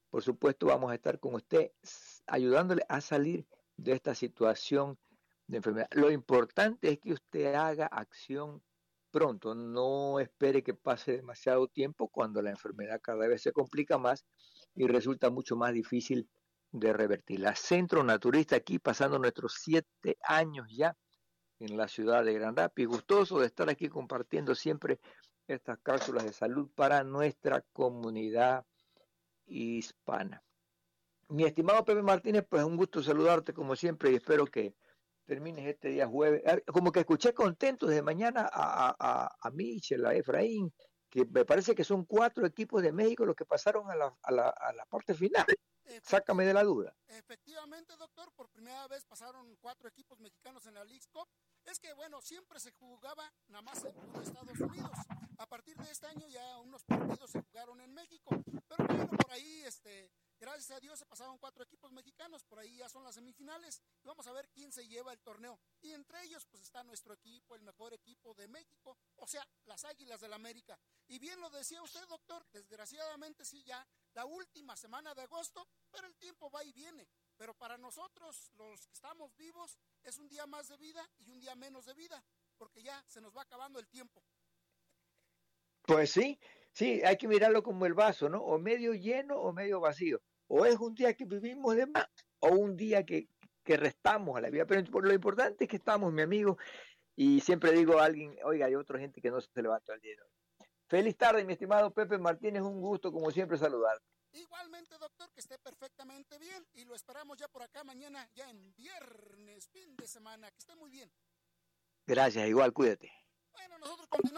por supuesto, vamos a estar con usted ayudándole a salir de esta situación de enfermedad. Lo importante es que usted haga acción pronto, no espere que pase demasiado tiempo cuando la enfermedad cada vez se complica más y resulta mucho más difícil de revertir. La Centro Naturista aquí pasando nuestros 7 años ya en la ciudad de Gran Rapids, gustoso de estar aquí compartiendo siempre estas cápsulas de salud para nuestra comunidad hispana. Mi estimado Pepe Martínez, pues un gusto saludarte como siempre y espero que termines este día jueves. Como que escuché contento desde mañana a Michel, a Efraín, que me parece que son 4 equipos de México los que pasaron a la parte final. Sácame de la duda. Efectivamente, doctor, por primera vez pasaron 4 equipos mexicanos en la Leagues Cup. Es que, bueno, siempre se jugaba nada más en Estados Unidos. A partir de este año ya unos partidos se jugaron en México. Pero bueno, por ahí, gracias a Dios se pasaron 4 equipos mexicanos. Por ahí ya son las semifinales. Y vamos a ver quién se lleva el torneo. Y entre ellos, pues está nuestro equipo, el mejor equipo de México. O sea, las Águilas del América. Y bien lo decía usted, doctor, desgraciadamente sí, ya la última semana de agosto, pero el tiempo va y viene. Pero para nosotros, los que estamos vivos, es un día más de vida y un día menos de vida, porque ya se nos va acabando el tiempo. Pues sí, sí, hay que mirarlo como el vaso, ¿no? O medio lleno o medio vacío. O es un día que vivimos de más o un día que restamos a la vida. Pero lo importante es que estamos, mi amigo, y siempre digo a alguien, oiga, hay otra gente que no se levantó el día de hoy. Feliz tarde, mi estimado Pepe Martínez, un gusto como siempre saludar. Igualmente, doctor, que esté perfectamente bien y lo esperamos ya por acá mañana, ya en viernes, fin de semana, que esté muy bien. Gracias, igual, cuídate. Bueno, nosotros continuamos.